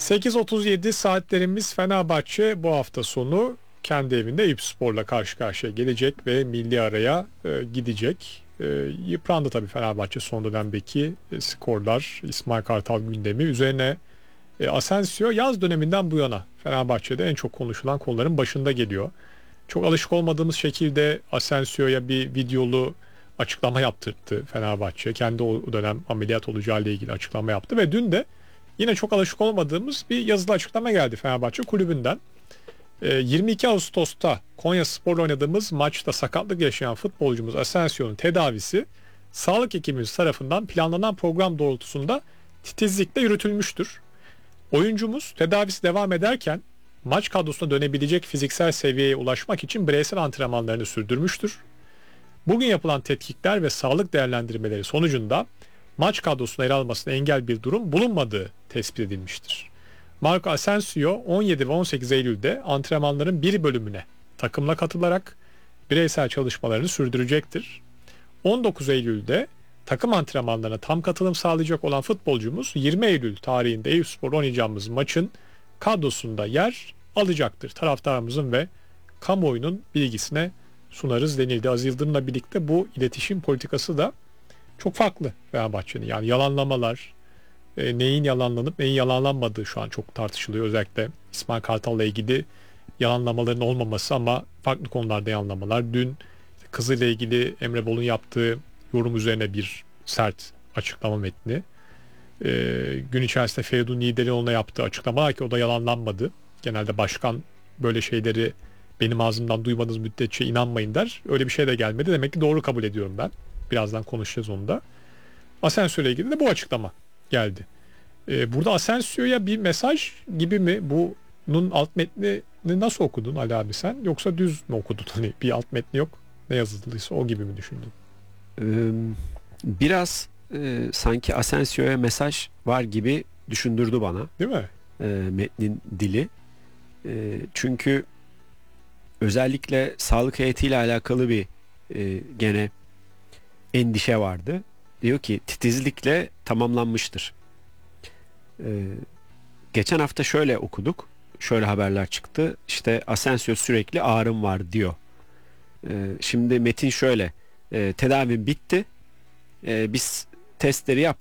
8.37 saatlerimiz. Fenerbahçe bu hafta sonu kendi evinde Eyüpspor'la karşı karşıya gelecek ve milli araya gidecek. Yıprandı tabii Fenerbahçe son dönemdeki skorlar, İsmail Kartal gündemi. Üzerine Asensio yaz döneminden bu yana Fenerbahçe'de en çok konuşulan konuların başında geliyor. Çok alışık olmadığımız şekilde Asensio'ya bir videolu açıklama yaptırdı Fenerbahçe. Kendi o dönem ameliyat olacağı ile ilgili açıklama yaptı ve dün de yine çok alışık olmadığımız bir yazılı açıklama geldi Fenerbahçe kulübünden. 22 Ağustos'ta Konyaspor'la oynadığımız maçta sakatlık yaşayan futbolcumuz Asensio'nun tedavisi sağlık ekibimiz tarafından planlanan program doğrultusunda titizlikle yürütülmüştür. Oyuncumuz tedavisi devam ederken maç kadrosuna dönebilecek fiziksel seviyeye ulaşmak için bireysel antrenmanlarını sürdürmüştür. Bugün yapılan tetkikler ve sağlık değerlendirmeleri sonucunda maç kadrosuna yer almasına engel bir durum bulunmadığı tespit edilmiştir. Marco Asensio 17 ve 18 Eylül'de antrenmanların bir bölümüne takımla katılarak bireysel çalışmalarını sürdürecektir. 19 Eylül'de takım antrenmanlarına tam katılım sağlayacak olan futbolcumuz 20 Eylül tarihinde Eyüpspor oynayacağımız maçın kadrosunda yer alacaktır. Taraftarımızın ve kamuoyunun bilgisine sunarız denildi. Aziz Yıldırım'la birlikte bu iletişim politikası da çok farklı Fenerbahçe'nin. Yani yalanlamalar, neyin yalanlanıp neyin yalanlanmadığı şu an çok tartışılıyor. Özellikle İsmail Kartal'la ilgili yalanlamaların olmaması ama farklı konularda yalanlamalar. Dün kızıyla ilgili Emre Bol'un yaptığı yorum üzerine bir sert açıklama metni. Gün içerisinde Feridun Niğdeloğlu'na yaptığı açıklama ki o da yalanlanmadı. Genelde başkan böyle şeyleri benim ağzımdan duymadığınız müddetçe inanmayın der. Öyle bir şey de gelmedi. Demek ki doğru kabul ediyorum ben. Birazdan konuşacağız onu da. Asensio ile ilgili de bu açıklama geldi. Burada Asensio'ya bir mesaj gibi mi? Bunun alt metnini nasıl okudun Ali abi sen? Yoksa düz mü okudun? Hani bir alt metni yok. Ne yazıldıysa o gibi mi düşündün? Biraz sanki Asensio'ya mesaj var gibi düşündürdü bana. Değil mi? Metnin dili. Çünkü özellikle sağlık heyetiyle alakalı bir gene endişe vardı. Diyor ki titizlikle tamamlanmıştır. Geçen hafta şöyle okuduk. Şöyle haberler çıktı. İşte Asensio sürekli ağrım var diyor. Şimdi metin şöyle. Tedavim bitti. Biz testleri yaptık.